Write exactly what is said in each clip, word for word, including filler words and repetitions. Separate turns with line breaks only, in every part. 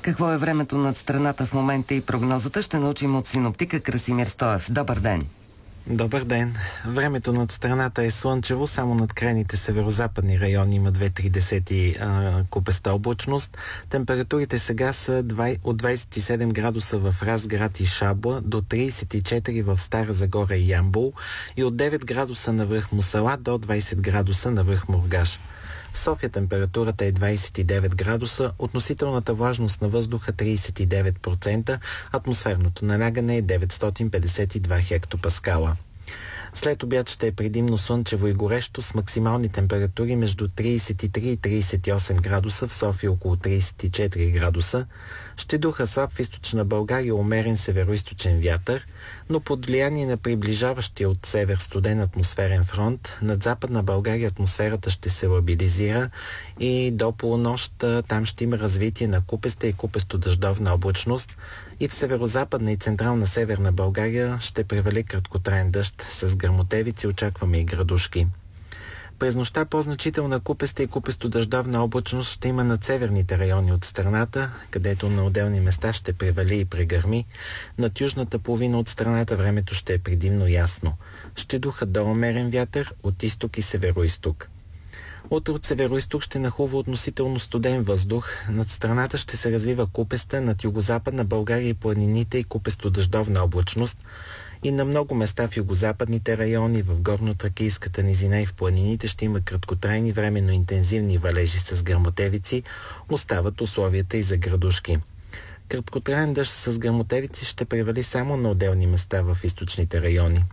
Какво е времето над страната в момента и прогнозата ще научим от синоптика Красимир Стоев. Добър ден!
Добър ден! Времето над страната е слънчево, само над крайните северо-западни райони има две-три десети купеста облачност. Температурите сега са от двадесет и седем градуса в Разград и Шабла до тридесет и четири в Стара Загора и Ямбол и от девет градуса на връх Мусала до двадесет градуса на връх Мургаш. В София температурата е двадесет и девет градуса, относителната влажност на въздуха тридесет и девет процента, атмосферното налягане е деветстотин петдесет и два хектопаскала. След обяд ще е предимно слънчево и горещо с максимални температури между тридесет и три и тридесет и осем градуса, в София около тридесет и четири градуса. Ще духа слаб в източна България умерен североизточен вятър, но под влияние на приближаващия от север студен атмосферен фронт, над западна България атмосферата ще се лабилизира и до полунощ там ще има развитие на купеста и купесто-дъждовна облачност и в северо-западна и централна северна България ще превали краткотраен дъжд с гръмотевици, очакваме и градушки. През нощта по-значителна купеста и купесто-дъждовна облачност ще има над северните райони от страната, където на отделни места ще превали и прегърми. Над южната половина от страната времето ще е предимно ясно. Ще духа до умерен вятър от изток и североизток. Утре от североизток ще нахлува относително студен въздух. Над страната ще се развива купеста, над югозападна България и планините и купесто-дъждовна облачност. И на много места в югозападните райони, в горно-тракийската низина и в планините ще има краткотрайни временно интензивни валежи с гръмотевици. Остават условията и за градушки. Краткотраен дъжд с гръмотевици ще превали само на отделни места в източните райони.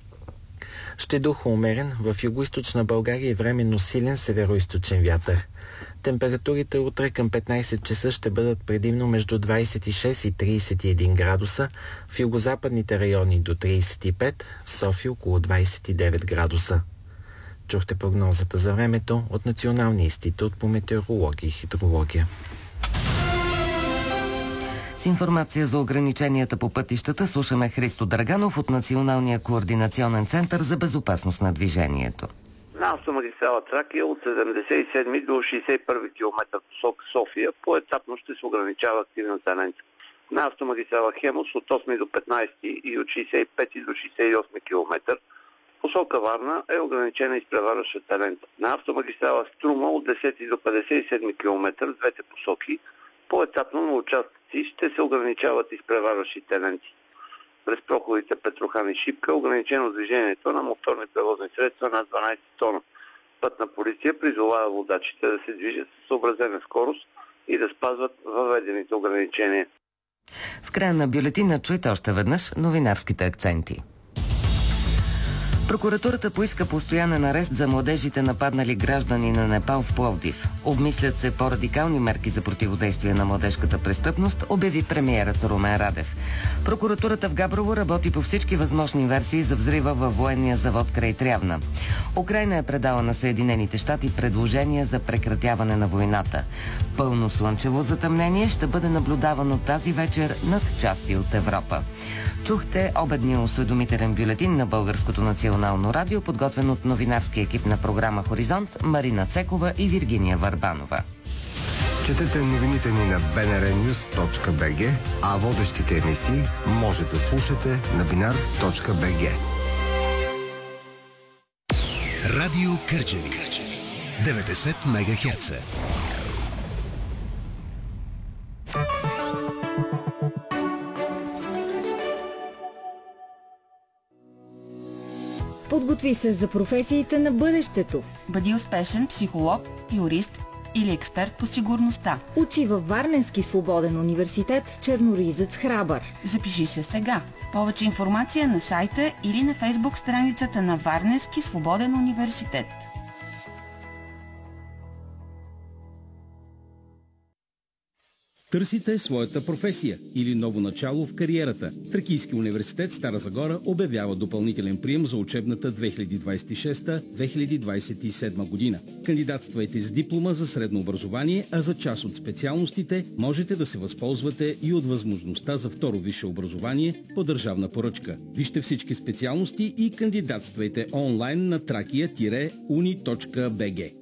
Ще духа умерен, в югоизточна България и временно силен североизточен вятър. Температурите утре към петнадесет часа ще бъдат предимно между двадесет и шест и тридесет и един градуса, в югозападните райони до тридесет и пет, в София около двадесет и девет градуса. Чухте прогнозата за времето от Националния институт по метеорология и хидрология.
С информация за ограниченията по пътищата слушаме Христо Драганов от Националния координационен център за безопасност на движението.
На автомагистрала Тракия от седемдесет и седми до шейсет и първи километър посока София поетапно ще се ограничава активната лента. На автомагистрала Хемус от осми до петнадесети и от шейсет и пети до шейсет и осми километър посока Варна е ограничена изпреварващата лента. На автомагистрала Струма от десети до петдесет и седми километър в двете посоки поетапно на участъци ще се ограничават изпреварващите ленти. През проходите Петрохан и Шипка е ограничено движението на моторни превозни средства над дванадесет тона. Пътна полиция призовава водачите да се движат с съобразена скорост и да спазват въведените ограничения.
В края на бюлетина чуйте още веднъж новинарските акценти. Прокуратурата поиска постоянен арест за младежите, нападнали граждани на Непал в Пловдив. Обмислят се по-радикални мерки за противодействие на младежката престъпност, обяви премиерът Румен Радев. Прокуратурата в Габрово работи по всички възможни версии за взрива във военния завод край Трявна. Украйна е предала на Съединените щати предложение за прекратяване на войната. Пълно слънчево затъмнение ще бъде наблюдавано тази вечер над части от Европа. Чухте обедния осведомителен бюлетин на Българското национално радио, подготвен от новинарски екип на програма Хоризонт, Марина Цекова и Виргиния Варбанова.
Четете новините ни на би ен ар нюз точка би джи, а водещите емисии може да слушате на бинар точка би джи.
Радио Кърджали деветдесет мегахерца.
Подготви се за професиите на бъдещето.
Бъди успешен психолог, юрист или експерт по сигурността.
Учи във Варненски свободен университет Черноризец Храбър.
Запиши се сега. Повече информация на сайта или на фейсбук страницата на Варненски свободен университет.
Търсите своята професия или ново начало в кариерата. Тракийски университет Стара Загора обявява допълнителен прием за учебната две хиляди двадесет и шеста - две хиляди двадесет и седма година. Кандидатствайте с диплома за средно образование, а за част от специалностите можете да се възползвате и от възможността за второ висше образование по държавна поръчка. Вижте всички специалности и кандидатствайте онлайн на тракия - уни точка би джи.